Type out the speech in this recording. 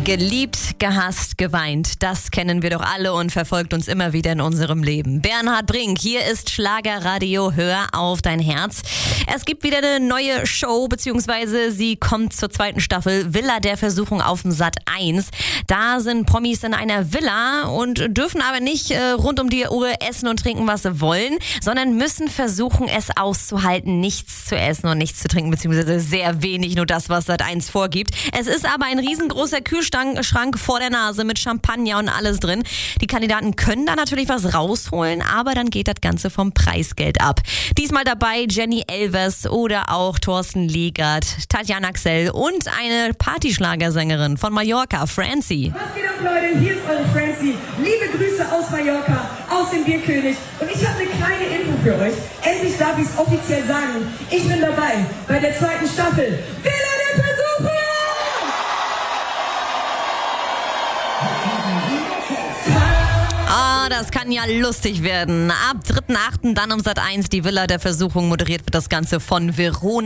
Geliebt, gehasst, geweint. Das kennen wir doch alle und verfolgt uns immer wieder in unserem Leben. Bernhard Brink, hier ist Schlagerradio, hör auf dein Herz. Es gibt wieder eine neue Show, beziehungsweise sie kommt zur 2. Staffel, Villa der Versuchung auf dem Sat.1. Da sind Promis in einer Villa und dürfen aber nicht rund um die Uhr essen und trinken, was sie wollen, sondern müssen versuchen, es auszuhalten, nichts zu essen und nichts zu trinken, beziehungsweise sehr wenig, nur das, was Sat.1 vorgibt. Es ist aber ein riesengroßer Kühlschrank vor der Nase mit Champagner und alles drin. Die Kandidaten können da natürlich was rausholen, aber dann geht das Ganze vom Preisgeld ab. Diesmal dabei Jenny Elvers oder auch Thorsten Legert, Tatjana Xell und eine Partyschlagersängerin von Mallorca, Francie. Was geht ab, Leute? Hier ist eure Francie. Liebe Grüße aus Mallorca, aus dem Bierkönig. Und ich habe eine kleine Info für euch. Endlich darf ich es offiziell sagen. Ich bin dabei bei der 2. Staffel. Villa der Versuchung! Das kann ja lustig werden. Ab 3.8. dann um Sat.1 die Villa der Versuchung, moderiert wird das Ganze von Veronika.